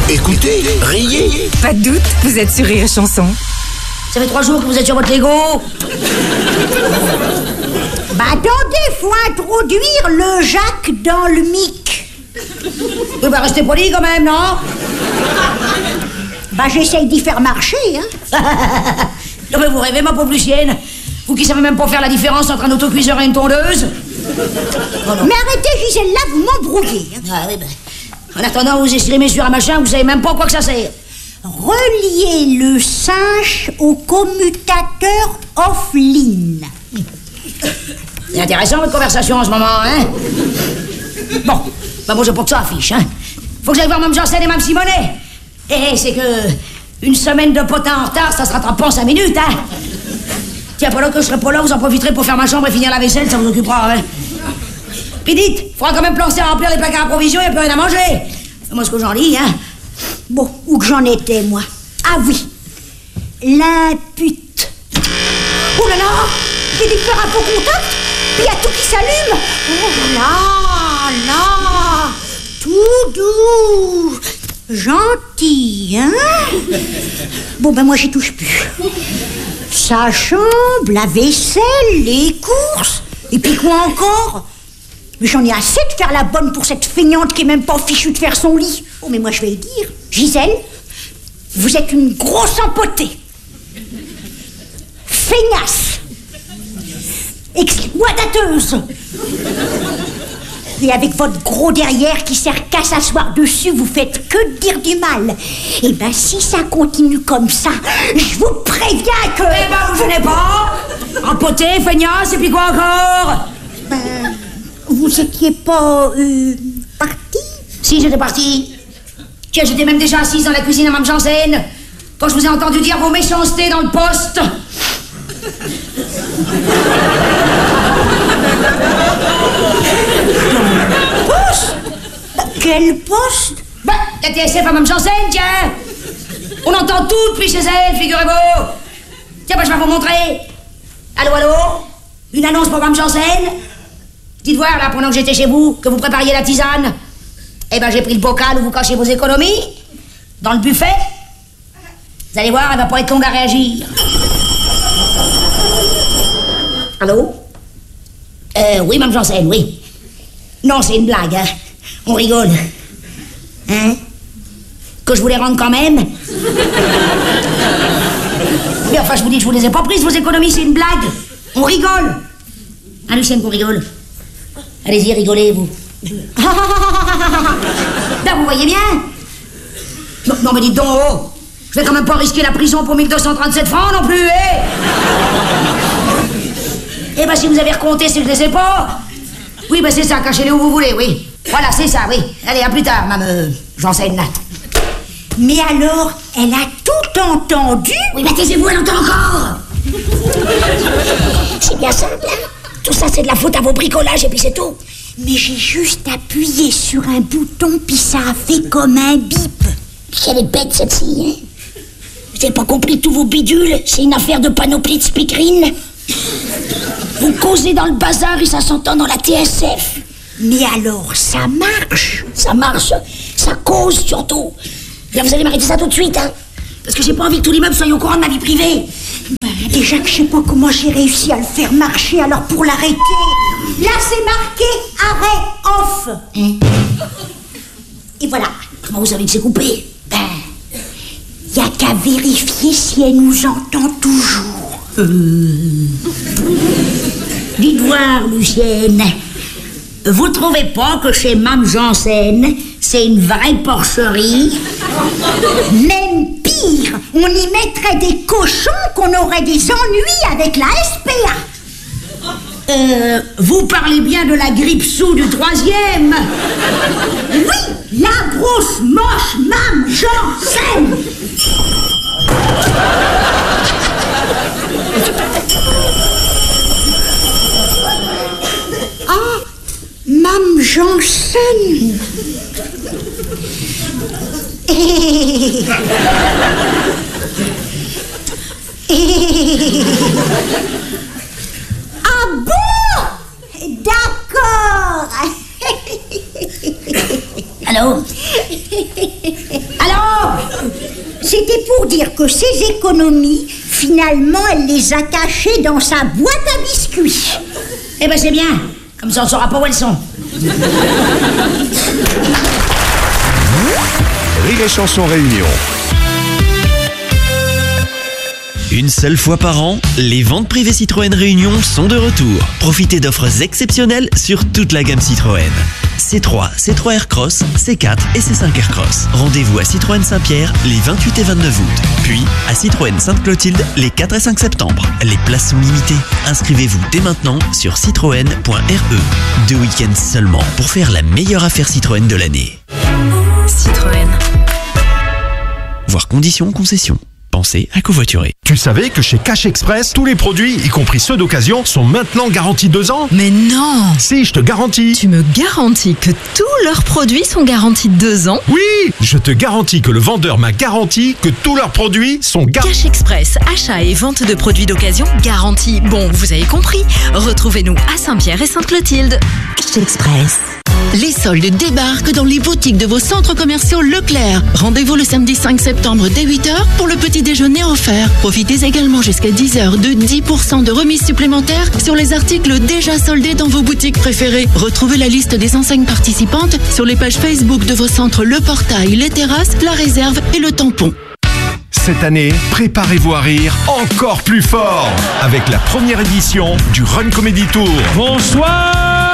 Écoutez, riez. Pas de doute, vous êtes sur Rire et Chanson. Ça fait 3 jours que vous êtes sur votre Lego. Bah attendez, faut introduire le Jacques dans le mic. Oui, bah restez poli quand même, non? Bah j'essaye d'y faire marcher, hein. Non mais vous rêvez, ma pauvre Lucienne. Vous qui savez même pas faire la différence entre un autocuiseur et une tondeuse. Oh, mais arrêtez, Gisèle, là, vous m'embrouillez. Hein. Ah oui, ben... En attendant, vous estimez sur un machin, vous savez même pas à quoi que ça sert. Reliez le singe au commutateur offline. C'est intéressant votre conversation en ce moment, hein? Bon, bah moi j'ai pas que ça affiche, hein. Faut que j'aille voir Mme Janssen et Mme Simonet. Eh, c'est que... Une semaine de potin en retard, ça se rattrape pas en 5 minutes, hein. Tiens, pendant que je serai pas là, vous en profiterez pour faire ma chambre et finir la vaisselle, ça vous occupera, hein. Puis dites, faudra quand même penser à remplir les placards à provisions, il n'y a plus rien à manger. C'est moi ce que j'en lis, hein. Bon, où que j'en étais, moi? Ah oui, l'impute. Oh là là, j'ai dû faire un faux contact, puis il y a tout qui s'allume. Oh là là, tout doux, gentil, hein. Bon, ben moi j'y touche plus. Sa chambre, la vaisselle, les courses, et puis quoi encore? Mais j'en ai assez de faire la bonne pour cette feignante qui est même pas fichue de faire son lit. Oh, mais moi je vais le dire. Gisèle, vous êtes une grosse empotée. Feignasse. Exploitateuse. Et avec votre gros derrière qui sert qu'à s'asseoir dessus, vous faites que de dire du mal. Et ben si ça continue comme ça, je vous préviens que... Eh ben vous venez pas. Empotée, feignasse, et puis quoi encore? Ben... Vous étiez pas... parti? Si, j'étais parti. Tiens, j'étais même déjà assise dans la cuisine à Mme Janssen quand je vous ai entendu dire vos méchancetés dans le poste. Poste? Quel poste? Bah, la TSF à Mme Janssen, tiens. On entend tout depuis chez elle, figurez-vous. Tiens, bah, je vais vous montrer. Allô, allô? Une annonce pour Mme Janssen? Dites voir, là, pendant que j'étais chez vous, que vous prépariez la tisane. Eh ben, j'ai pris le bocal où vous cachez vos économies, dans le buffet. Vous allez voir, elle va pas être longue à réagir. Allô? Oui, Mme Janssen, oui. Non, c'est une blague, hein. On rigole. Hein? Que je vous les rende quand même? Mais enfin, je vous dis, je vous les ai pas prises, vos économies, c'est une blague. On rigole. Hein, Lucienne, qu'on rigole? Allez-y, rigolez, vous. Là, vous voyez bien? Non, mais dites donc, oh. Je vais quand même pas risquer la prison pour 1237 francs non plus, eh? Eh ben, si vous avez recompté, c'est que je les ai pas. Oui, ben c'est ça, cachez-les où vous voulez, oui. Voilà, c'est ça, oui. Allez, à plus tard, Mme Janssen. Mais alors, elle a tout entendu? Oui, mais taisez-vous, elle entend encore. C'est bien simple, hein? Tout ça, c'est de la faute à vos bricolages et puis c'est tout. Mais j'ai juste appuyé sur un bouton puis ça a fait comme un bip. Elle est bête, cette-ci, hein? Vous n'avez pas compris tous vos bidules? C'est une affaire de panoplie de speakerines. Vous causez dans le bazar et ça s'entend dans la TSF. Mais alors, ça marche? Ça marche, ça cause surtout. Là, vous allez m'arrêter ça tout de suite, hein? Parce que j'ai pas envie que tout l'immeuble soit au courant de ma vie privée. Ben, déjà que je sais pas comment j'ai réussi à le faire marcher, alors pour l'arrêter... Là, c'est marqué arrêt off. Hein? Et voilà. Comment vous savez que c'est coupé? Ben, y a qu'à vérifier si elle nous entend toujours. Dites voir, Lucienne. Vous trouvez pas que chez Mme Janssen, c'est une vraie porcherie? Même pire, on y mettrait des cochons qu'on aurait des ennuis avec la SPA. Vous parlez bien de la grippe sous du 3e? Oui, la grosse moche Mme Janssen. Ah, Mme Janssen. Ah bon? D'accord. Allô? Allô? dire que ses économies, finalement, elle les a cachées dans sa boîte à biscuits. Eh ben c'est bien, comme ça on saura pas où elles sont. Rire et Chanson Réunion. Une seule fois par an, les ventes privées Citroën Réunion sont de retour. Profitez d'offres exceptionnelles sur toute la gamme Citroën. C3, C3 Aircross, C4 et C5 Aircross. Rendez-vous à Citroën Saint-Pierre les 28 et 29 août. Puis à Citroën Sainte-Clotilde les 4 et 5 septembre. Les places sont limitées. Inscrivez-vous dès maintenant sur citroën.re. 2 week-ends seulement pour faire la meilleure affaire Citroën de l'année. Citroën. Voir conditions concession. Pensez à covoiturer. Tu savais que chez Cash Express, tous les produits, y compris ceux d'occasion, sont maintenant garantis 2 ans? Mais non! Si, je te garantis. Tu me garantis que tous leurs produits sont garantis 2 ans? Oui, je te garantis que le vendeur m'a garanti que tous leurs produits sont garantis. Cash Express, achat et vente de produits d'occasion garantis. Bon, vous avez compris. Retrouvez-nous à Saint-Pierre et Sainte-Clotilde. Cash Express. Les soldes débarquent dans les boutiques de vos centres commerciaux Leclerc. Rendez-vous le samedi 5 septembre dès 8h pour le petit déjeuner offert. Profitez également jusqu'à 10h de 10% de remise supplémentaire sur les articles déjà soldés dans vos boutiques préférées. Retrouvez la liste des enseignes participantes sur les pages Facebook de vos centres Le Portail, Les Terrasses, La Réserve et Le Tampon. Cette année, préparez-vous à rire encore plus fort avec la première édition du Run Comedy Tour. Bonsoir!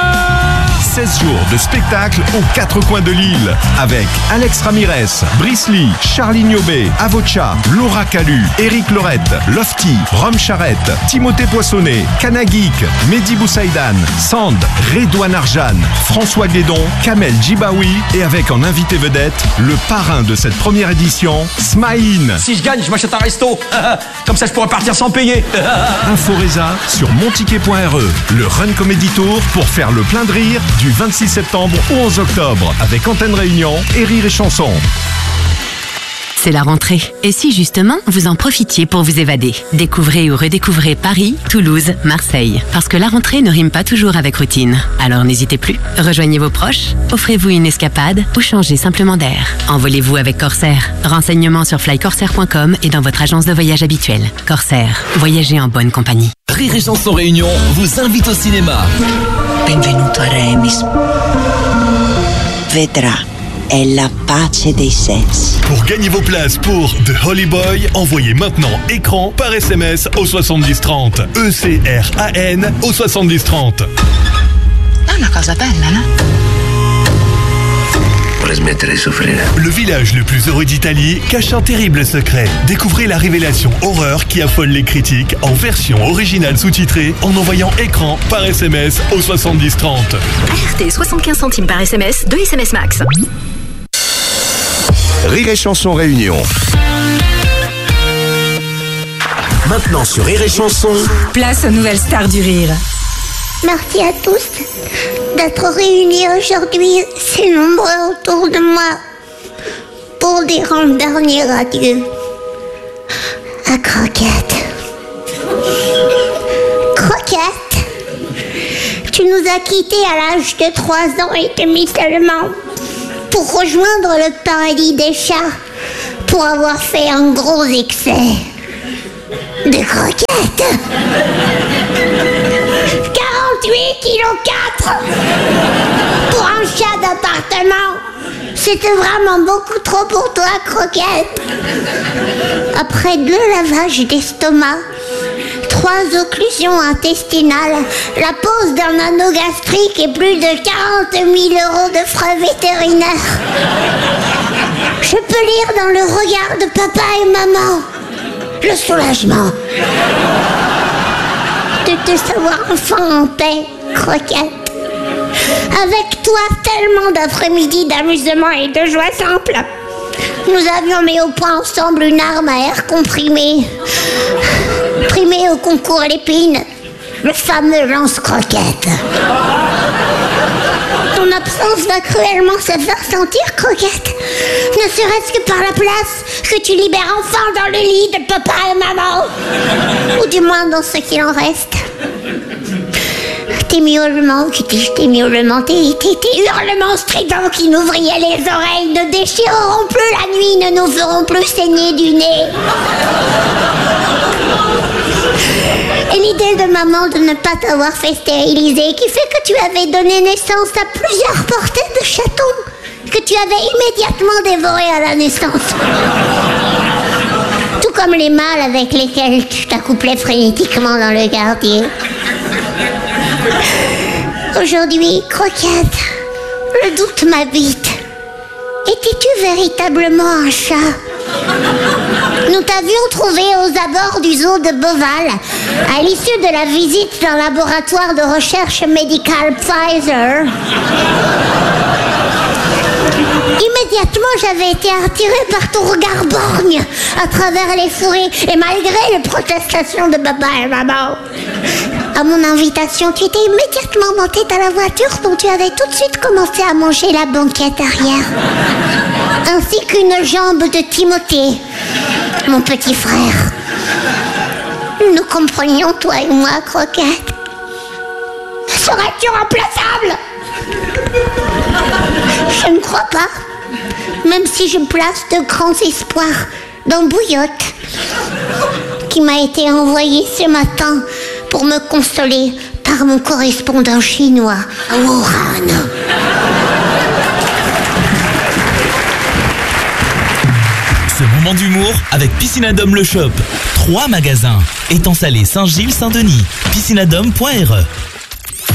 16 jours de spectacle aux 4 coins de l'île avec Alex Ramirez, Brice Lee, Charlie Niobé, Avocha, Laura Calu, Eric Lorette, Lofty, Rome Charrette, Timothée Poissonnet, Kanageek, Mehdi Boussaïdan, Sand, Redouane Arjan, François Guédon, Kamel Djibaoui et avec en invité vedette le parrain de cette première édition, Smaïn. Si je gagne, je m'achète un resto. Comme ça, je pourrais partir sans payer. Inforesa sur monticket.re. Le Run Comedy Tour pour faire le plein de rire du 26 septembre au 11 octobre avec Antenne Réunion et Rire et Chanson. C'est la rentrée. Et si justement, vous en profitiez pour vous évader? Découvrez ou redécouvrez Paris, Toulouse, Marseille. Parce que la rentrée ne rime pas toujours avec routine. Alors n'hésitez plus. Rejoignez vos proches, offrez-vous une escapade ou changez simplement d'air. Envolez-vous avec Corsair. Renseignements sur flycorsair.com et dans votre agence de voyage habituelle. Corsair. Voyagez en bonne compagnie. Rire et Chanson Réunion vous invite au cinéma. Benvenuto a Remis. Vedrà, è la pace dei sensi. Pour gagner vos places pour The Holy Boy, envoyez maintenant écran par SMS au 7030. ECRAN au 7030. È una cosa bella, no? Le village le plus heureux d'Italie cache un terrible secret. Découvrez la révélation horreur qui affole les critiques en version originale sous-titrée en envoyant écran par SMS au 7030. ART 75 centimes par SMS, 2 SMS max. Rire et Chanson Réunion. Maintenant sur Rire et Chanson. Place aux nouvelles stars du rire. Merci à tous d'être réunis aujourd'hui, si nombreux autour de moi, pour dire un dernier adieu à Croquette. Croquette, tu nous as quittés à l'âge de 3 ans et demi seulement pour rejoindre le paradis des chats, pour avoir fait un gros excès de croquettes. 48 kg 4 pour un chat d'appartement. C'était vraiment beaucoup trop pour toi, Croquette. Après 2 lavages d'estomac, 3 occlusions intestinales, la pose d'un anneau gastrique et plus de 40 000 € de frais vétérinaires, je peux lire dans le regard de papa et maman le soulagement de te savoir enfin en paix, Croquette. Avec toi, tellement d'après-midi d'amusement et de joie simple. Nous avions mis au point ensemble une arme à air comprimé, primée au concours Lépine, le fameux lance-croquette. Ton absence va cruellement se faire sentir, Croquette. Ne serait-ce que par la place que tu libères enfin dans le lit de papa et maman. Ou du moins dans ce qu'il en reste. tes miaulements, tes hurlements stridents qui nous vrillaient les oreilles ne déchireront plus la nuit, ne nous feront plus saigner du nez. Et l'idée de maman de ne pas t'avoir fait stériliser, qui fait que tu avais donné naissance à plusieurs portées de chatons, que tu avais immédiatement dévoré à la naissance. Tout comme les mâles avec lesquels tu t'accouplais frénétiquement dans le gardier. Aujourd'hui, Croquette, le doute m'habite. Étais-tu véritablement un chat ? Nous t'avions trouvé aux abords du zoo de Beauval, à l'issue de la visite d'un laboratoire de recherche médicale Pfizer. Immédiatement, j'avais été attirée par ton regard borgne à travers les fourrés et malgré les protestations de papa et maman. À mon invitation, tu étais immédiatement montée dans la voiture dont tu avais tout de suite commencé à manger la banquette arrière. Ainsi qu'une jambe de Timothée, mon petit frère. Nous comprenions, toi et moi, Croquette. Serais-tu remplaçable ? Je ne crois pas. Même si je place de grands espoirs dans Bouillotte, qui m'a été envoyé ce matin pour me consoler par mon correspondant chinois, Wuhan. Ce moment d'humour avec Piscinadome Le Shop. 3 magasins. Étang Salé, Saint-Gilles, Saint-Denis. Piscinadome.re